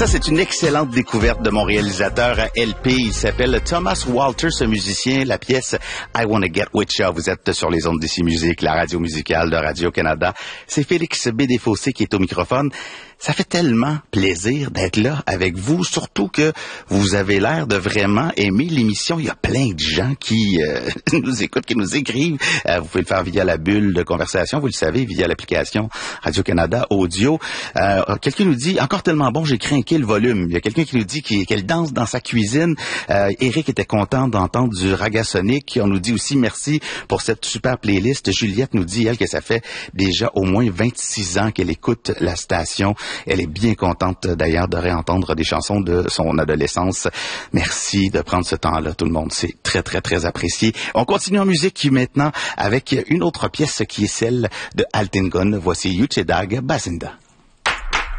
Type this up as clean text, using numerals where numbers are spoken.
Ça, c'est une excellente découverte de mon réalisateur LP. Il s'appelle Thomas Walter, ce musicien. La pièce I Wanna Get With Ya. Vous êtes sur les ondes d'ici Musique, la radio musicale de Radio-Canada. C'est Félix B. Desfossés qui est au microphone. Ça fait tellement plaisir d'être là avec vous, surtout que vous avez l'air de vraiment aimer l'émission. Il y a plein de gens qui nous écoutent, qui nous écrivent. Vous pouvez le faire via la bulle de conversation, vous le savez, via l'application Radio-Canada Audio. Quelqu'un nous dit, encore tellement bon, j'ai craqué le volume. Il y a quelqu'un qui nous dit qu'elle danse dans sa cuisine. Éric était content d'entendre du Ragasonic. On nous dit aussi merci pour cette super playlist. Juliette nous dit, elle, que ça fait déjà au moins 26 ans qu'elle écoute la station. Elle est bien contente d'ailleurs de réentendre des chansons de son adolescence. Merci de prendre ce temps-là, tout le monde. C'est très, très, très apprécié. On continue en musique maintenant avec une autre pièce qui est celle de Altingun. Voici Yuchedag Bazinda.